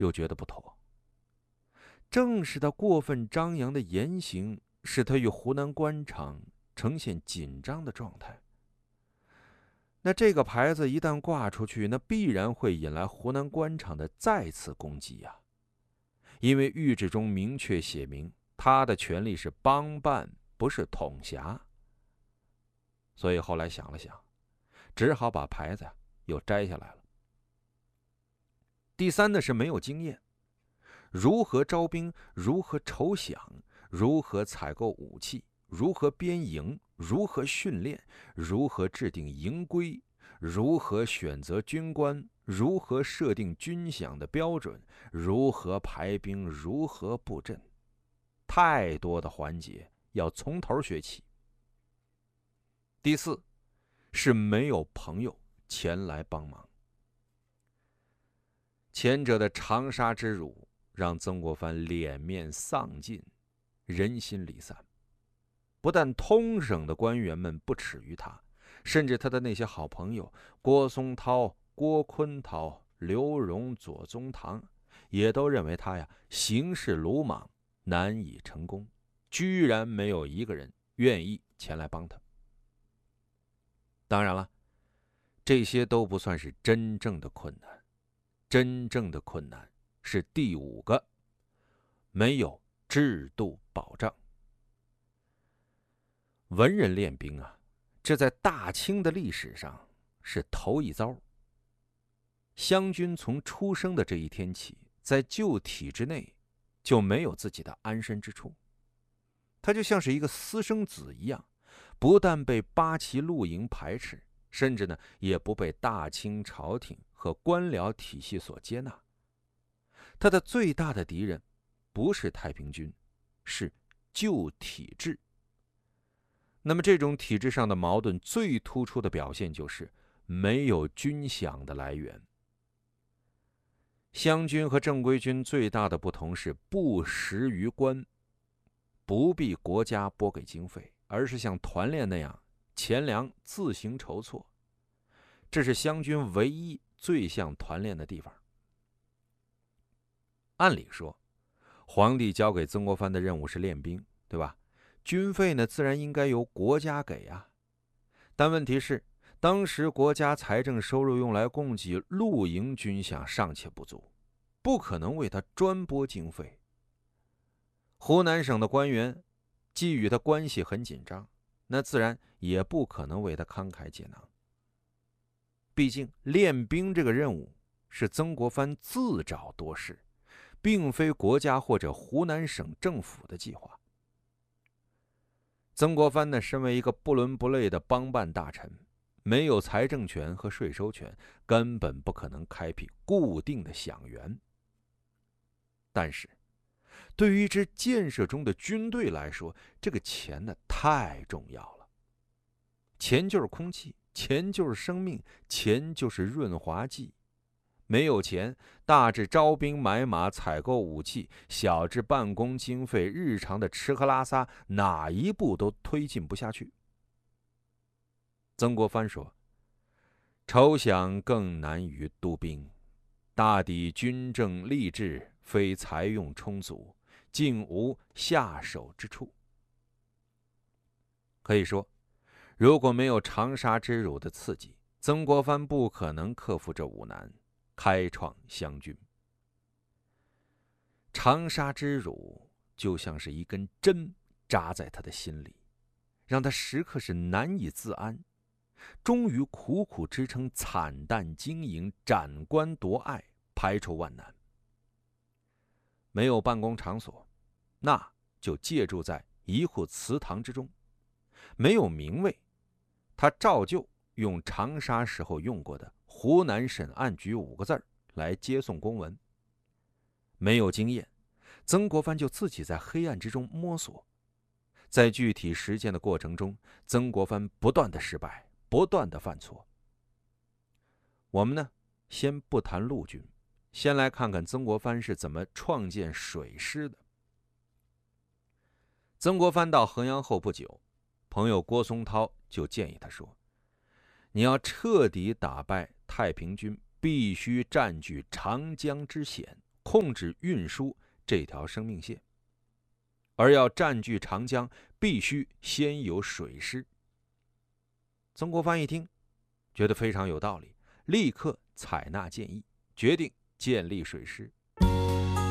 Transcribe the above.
又觉得不妥。正是他过分张扬的言行，使他与湖南官场呈现紧张的状态。那这个牌子一旦挂出去，那必然会引来湖南官场的再次攻击呀。因为谕旨中明确写明，他的权力是帮办，不是统辖。所以后来想了想，只好把牌子又摘下来了。第三呢是没有经验，如何招兵，如何筹饷，如何采购武器，如何编营，如何训练，如何制定营规，如何选择军官，如何设定军饷的标准，如何排兵，如何布阵，太多的环节要从头学起。第四是没有朋友前来帮忙。前者的长沙之辱让曾国藩脸面丧尽，人心离散。不但通省的官员们不耻于他，甚至他的那些好朋友郭松涛、郭坤涛、刘荣、左宗棠也都认为他行事鲁莽，难以成功，居然没有一个人愿意前来帮他。当然了，这些都不算是真正的困难，真正的困难是第五个，没有制度保障。文人练兵这在大清的历史上是头一遭。湘军从出生的这一天起，在旧体制内就没有自己的安身之处，他就像是一个私生子一样，不但被八旗露营排斥，甚至也不被大清朝廷和官僚体系所接纳。他的最大的敌人不是太平军，是旧体制。那么这种体制上的矛盾最突出的表现就是没有军饷的来源。湘军和正规军最大的不同是不食于官，不必国家拨给经费，而是像团练那样钱粮自行筹措。这是湘军唯一最像团练的地方。按理说，皇帝交给曾国藩的任务是练兵，对吧？军费自然应该由国家给但问题是，当时国家财政收入用来供给露营军饷尚且不足，不可能为他专拨经费。湖南省的官员既与他关系很紧张，那自然也不可能为他慷慨解囊。毕竟练兵这个任务是曾国藩自找多事，并非国家或者湖南省政府的计划。曾国藩身为一个不伦不类的帮办大臣，没有财政权和税收权，根本不可能开辟固定的饷源。但是对于一支建设中的军队来说，这个钱太重要了。钱就是空气，钱就是生命，钱就是润滑剂。没有钱，大至招兵买马、采购武器，小至办公经费、日常的吃喝拉撒，哪一步都推进不下去。曾国藩说：“筹饷更难于督兵，大抵军政吏治，非财用充足，竟无下手之处。”可以说，如果没有长沙之辱的刺激，曾国藩不可能克服这五难，开创湘军。长沙之辱就像是一根针扎在他的心里，让他时刻是难以自安，终于苦苦支撑，惨淡经营，斩官夺爱，排除万难。没有办公场所，那就借住在一户祠堂之中；没有名位，他照旧用长沙时候用过的湖南审案局5个字来接送公文。没有经验，曾国藩就自己在黑暗之中摸索。在具体实践的过程中，曾国藩不断的失败，不断的犯错。我们先不谈陆军，先来看看曾国藩是怎么创建水师的。曾国藩到衡阳后不久，朋友郭松涛就建议他说：“你要彻底打败太平军，必须占据长江之险， 控制运输这条生命线，而要占据长江，必须先有水师。曾国藩一听，觉得非常有道理，立刻采纳建议，决定建立水师。